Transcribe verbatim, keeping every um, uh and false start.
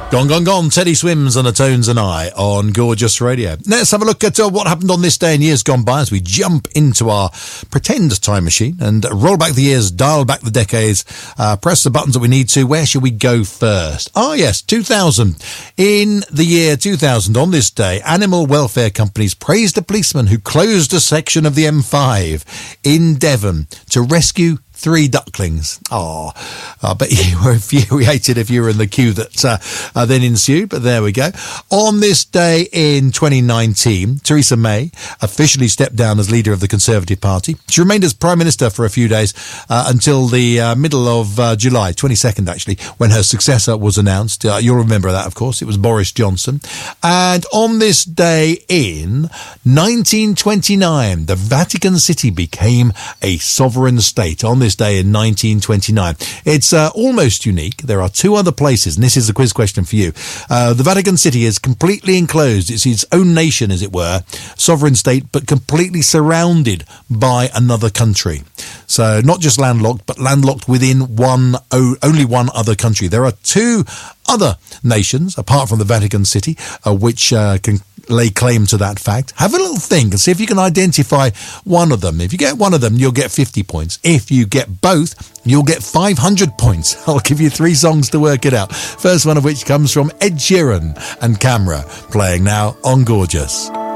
Gone, gone, gone. Teddy Swims and the Tones and I on Gorgeous Radio. Let's have a look at uh, what happened on this day in years gone by as we jump into our pretend time machine and roll back the years, dial back the decades, uh, press the buttons that we need to. Where should we go first? Ah, yes, two thousand. In the year two thousand, on this day, animal welfare companies praised a policeman who closed a section of the M five in Devon to rescue three ducklings. Oh, I bet you were infuriated if you were in the queue that uh, uh, then ensued, but there we go. On this day in twenty nineteen, Theresa May officially stepped down as leader of the Conservative Party. She remained as Prime Minister for a few days uh, until the uh, middle of uh, July, twenty-second actually, when her successor was announced. Uh, you'll remember that, of course. It was Boris Johnson. And on this day in nineteen twenty-nine, the Vatican City became a sovereign state. On this day in nineteen twenty-nine. It's uh, almost unique. There are two other places, and this is the quiz question for you. Uh, the Vatican City is completely enclosed. It's its own nation, as it were, sovereign state, but completely surrounded by another country. So not just landlocked, but landlocked within one, only one other country. There are two other nations, apart from the Vatican City, uh, which uh, can lay claim to that fact. Have a little think and see if you can identify one of them. If you get one of them, you'll get fifty points. If you get both, you'll get five hundred points. I'll give you three songs to work it out. First one of which comes from Ed Sheeran and Camera, playing now on Gorgeous.